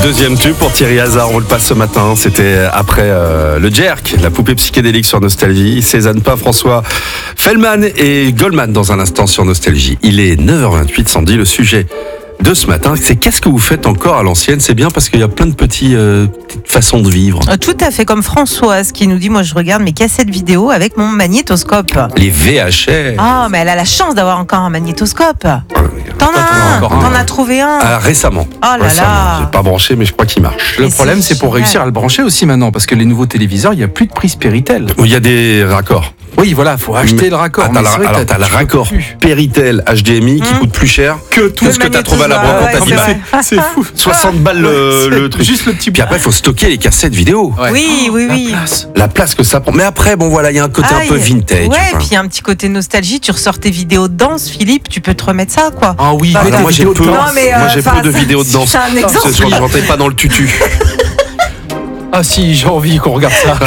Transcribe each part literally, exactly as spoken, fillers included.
Deuxième tube pour Thierry Hazard, on le passe ce matin. C'était après euh, le Jerk, la poupée psychédélique sur Nostalgie. Cézanne Pain, François Fellman et Goldman dans un instant sur Nostalgie. Il est neuf heures vingt-huit, Sandy. Le sujet de ce matin, c'est qu'est-ce que vous faites encore à l'ancienne? C'est bien parce qu'il y a plein de petits, euh, petites façons de vivre. Tout à fait, comme Françoise qui nous dit, moi je regarde mes cassettes vidéo avec mon magnétoscope. Les V H S. Ah, mais elle a la chance d'avoir encore un magnétoscope. Ah, T'en as un, encore un, t'en ouais. as trouvé un. Ah, récemment. Oh là récemment. là. J'ai pas branché, mais je crois qu'il marche. Le Mais problème, c'est c'est pour génial. réussir à le brancher aussi maintenant, parce que les nouveaux téléviseurs, il n'y a plus de prise Péritel. Il y a des raccords. Oui, voilà, faut acheter Mais- le raccord. Ah, t'as mais le- c'est vrai que alors, t'as le tu peux raccord plus. Péritel H D M I qui Mmh. coûte plus cher que tout Que ce le que t'as trouvé à la magnétoscope, brocante à ouais, dix c'est balles. vrai. C'est fou. soixante balles le, Ouais, le truc. Juste le petit Puis après, il faut stocker les cassettes vidéo. Ouais. Oui, oui, La oui. place. La place que ça prend. Mais après, bon voilà, il y a un côté Ah, un peu et- vintage. Ouais, enfin. puis il y a un petit côté nostalgie. Tu ressors tes vidéos de danse, Philippe, tu peux te remettre ça, quoi. Ah oui, Bah, mais bah, des moi j'ai vidéos peu, de Non, danse. mais, euh, moi j'ai enfin, peu de ça- vidéos de danse. c'est un exemple. Ce soir, je rentrais pas dans le tutu. Ah si, j'ai envie qu'on regarde ça.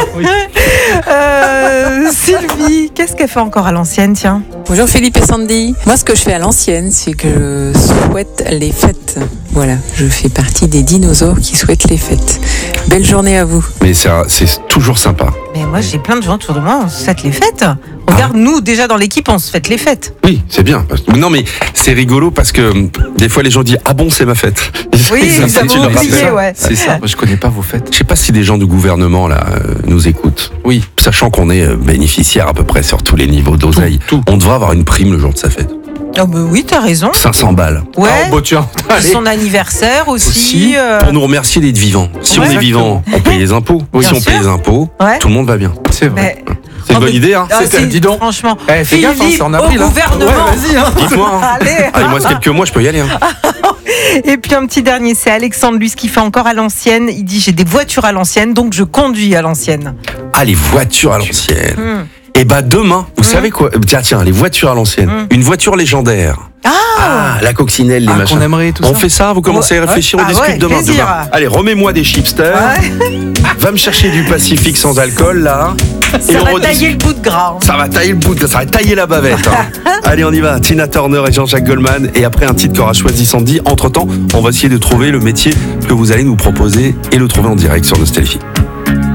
Euh, Sylvie, qu'est-ce qu'elle fait encore à l'ancienne, tiens? Bonjour Philippe et Sandy. Moi, ce que je fais à l'ancienne, c'est que je souhaite les fêtes. Voilà, je fais partie des dinosaures qui souhaitent les fêtes. Belle journée à vous. Mais c'est un- c'est toujours sympa. Mais moi, j'ai plein de gens autour de moi, on se fête les fêtes. Regarde, nous, déjà dans l'équipe, on se fête les fêtes. Oui, c'est bien. Non, mais c'est rigolo parce que hum, des fois les gens disent ah bon c'est ma fête. Oui, Ils ils savent avaient tu leur oublié, rappelles. ouais. C'est ça. Moi, je connais pas vos fêtes. Je sais pas si des gens du gouvernement là euh, nous écoutent. Oui. Sachant qu'on est euh, bénéficiaire à peu près sur tous les niveaux d'oseille. Tout, tout. On devrait avoir une prime le jour de sa fête. Oh, bah oui, t'as raison. cinq cents balles. Ouais. Ah, bon, tiens, allez. Son anniversaire aussi. Aussi, euh, Pour nous remercier d'être vivants. Si Ouais. on est vivant, on paye les impôts. Bien si on sûr. paye les impôts, Ouais. tout le monde va bien. C'est vrai. Mais- C'est une Oh, bonne mais- idée, hein. Ah, C'était- si, dis donc. Franchement. Eh, fais gaffe, hein, Philippe, c'est en avril. au hein. gouvernement. Ouais, vas-y. Hein. Dites-moi. hein. Allez. Ah, il me reste quelques mois, je peux y aller. hein. Et puis un petit dernier, c'est Alexandre, lui, ce qu'il fait encore à l'ancienne. Il dit j'ai des voitures à l'ancienne, donc je conduis à l'ancienne. Ah, les voitures à l'ancienne. Hmm. Et bah demain, vous Mmh. savez quoi? Tiens, tiens, les voitures à l'ancienne. Mmh. Une voiture légendaire. Ah, la coccinelle, les Ah, machins. qu'on aimerait tout On ça. fait ça, vous commencez à Ouais. réfléchir, Ah on discute ouais, demain, plaisir. demain. Allez, remets-moi des chipsters. Ouais. Va me chercher du Pacifique sans alcool, là. Et Ça on va rediscute. tailler le bout de gras. hein. Ça va tailler le bout, de- ça va tailler la bavette. hein. Allez, on y va. Tina Turner et Jean-Jacques Goldman. Et après un titre qu'aura choisi Sandy. Entre-temps, on va essayer de trouver le métier que vous allez nous proposer et le trouver en direct sur Nostalgie.